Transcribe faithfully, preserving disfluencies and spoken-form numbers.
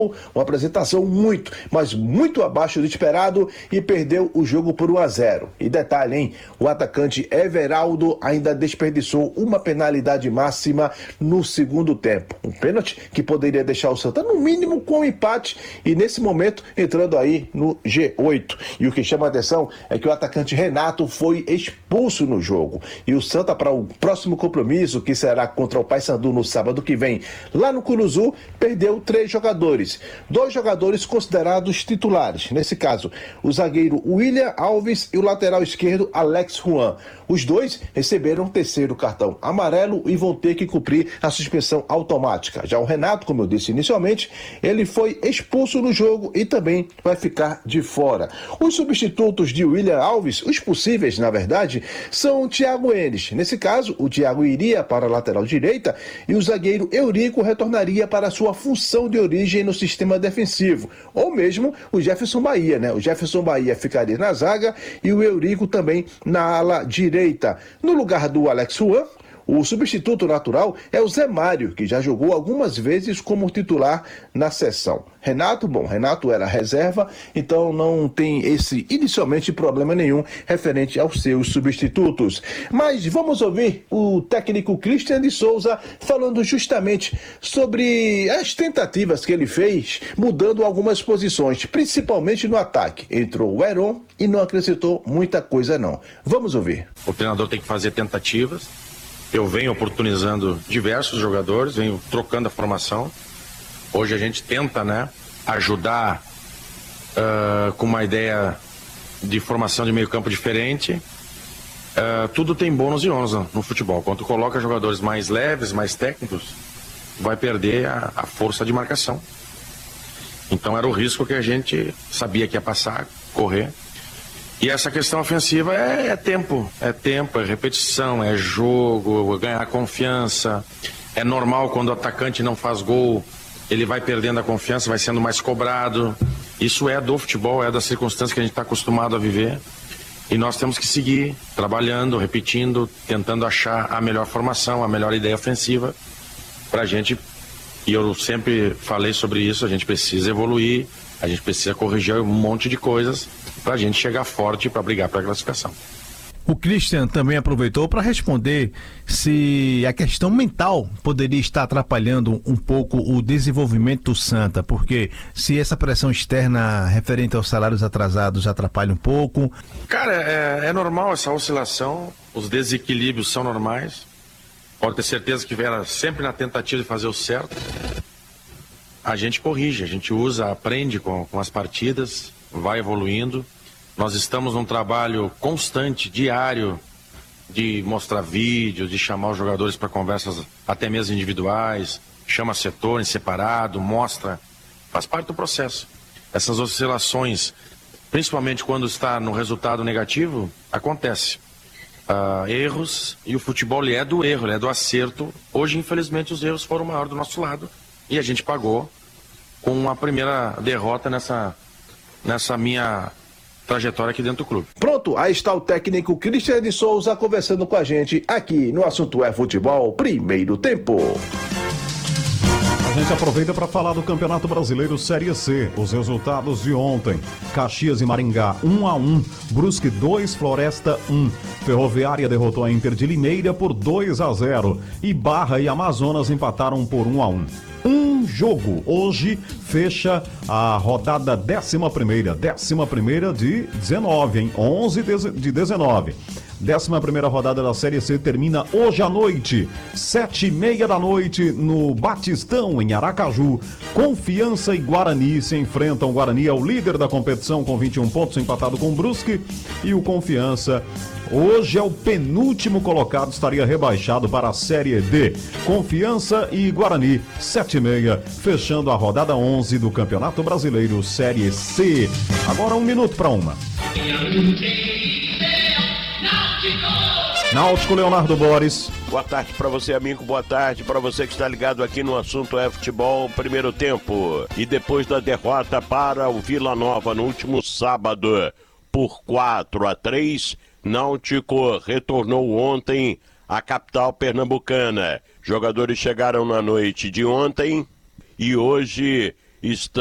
Uma apresentação muito, mas muito abaixo do esperado e perdeu o jogo por um a zero. E detalhe, hein? O atacante Everaldo ainda desperdiçou uma penalidade máxima no segundo tempo. Um pênalti que poderia deixar o Santa no mínimo com um empate e nesse momento entrando aí no G oito. E o que chama a atenção é que o atacante Renato foi expulso no jogo. E o Santa, para o próximo compromisso, que será contra o Paysandu no sábado que vem, lá no Curuzu, perdeu três jogadores. Dois jogadores considerados titulares, nesse caso, o zagueiro William Alves e o lateral esquerdo Alex Juan. Os dois receberam o terceiro cartão amarelo e vão ter que cumprir a suspensão automática. Já o Renato, como eu disse inicialmente, ele foi expulso no jogo e também vai ficar de fora. Os substitutos de William Alves, os possíveis, na verdade, são o Thiago Enes. Nesse caso, o Thiago iria para a lateral direita e o zagueiro Eurico retornaria para a sua função de origem no sistema defensivo. Ou mesmo o Jefferson Bahia, né? O Jefferson Bahia ficaria na zaga e o Eurico também na ala direita. No lugar do Alex Juan, o substituto natural é o Zé Mário, que já jogou algumas vezes como titular na seleção. Renato, bom, Renato era reserva, então não tem esse, inicialmente, problema nenhum referente aos seus substitutos. Mas vamos ouvir o técnico Christian de Souza falando justamente sobre as tentativas que ele fez, mudando algumas posições, principalmente no ataque. Entrou o Heron e não acrescentou muita coisa não. Vamos ouvir. O treinador tem que fazer tentativas. Eu venho oportunizando diversos jogadores, venho trocando a formação. Hoje a gente tenta, né, ajudar uh, com uma ideia de formação de meio campo diferente. Uh, tudo tem bônus e ônus no futebol. Quando tu coloca jogadores mais leves, mais técnicos, vai perder a, a força de marcação. Então era o risco que a gente sabia que ia passar, correr. E essa questão ofensiva é, é tempo, é tempo, é repetição, é jogo, ganhar confiança. É normal quando o atacante não faz gol, ele vai perdendo a confiança, vai sendo mais cobrado. Isso é do futebol, é das circunstâncias que a gente está acostumado a viver. E nós temos que seguir trabalhando, repetindo, tentando achar a melhor formação, a melhor ideia ofensiva para a gente. E eu sempre falei sobre isso, a gente precisa evoluir, a gente precisa corrigir um monte de coisas para a gente chegar forte para brigar pela classificação. O Christian também aproveitou para responder se a questão mental poderia estar atrapalhando um pouco o desenvolvimento do Santa, porque se essa pressão externa referente aos salários atrasados atrapalha um pouco. Cara, é, é normal essa oscilação, os desequilíbrios são normais. Pode ter certeza que era sempre na tentativa de fazer o certo. A gente corrige, a gente usa, aprende com, com as partidas, vai evoluindo. Nós estamos num trabalho constante, diário, de mostrar vídeos, de chamar os jogadores para conversas até mesmo individuais, chama setor em separado, mostra, faz parte do processo. Essas oscilações, principalmente quando está no resultado negativo, acontece. Uh, erros, e o futebol ele é do erro, ele é do acerto. Hoje, infelizmente, os erros foram maior do nosso lado e a gente pagou com a primeira derrota nessa, nessa minha trajetória aqui dentro do clube. Pronto, aí está o técnico Christian de Souza conversando com a gente aqui no Assunto é Futebol, primeiro tempo. A gente aproveita para falar do Campeonato Brasileiro Série C. Os resultados de ontem: Caxias e Maringá um a um, Brusque dois, Floresta um, Ferroviária derrotou a Inter de Limeira por dois a zero e Barra e Amazonas empataram por um a um. Um jogo hoje fecha a rodada décima primeira, décima primeira de dezenove, hein? onze de dezenove. Décima primeira rodada da Série C termina hoje à noite, sete e meia da noite, no Batistão, em Aracaju. Confiança e Guarani se enfrentam. O Guarani é o líder da competição com vinte e um pontos, empatado com o Brusque. E o Confiança, hoje é o penúltimo colocado, estaria rebaixado para a Série D. Confiança e Guarani, sete e meia, fechando a rodada onze do Campeonato Brasileiro Série C. Agora um minuto para uma. Náutico, Leonardo Boris. Boa tarde para você, amigo. Boa tarde para você que está ligado aqui no Assunto é Futebol, primeiro tempo. E depois da derrota para o Vila Nova no último sábado por quatro a três, Náutico retornou ontem à capital pernambucana. Jogadores chegaram na noite de ontem e hoje está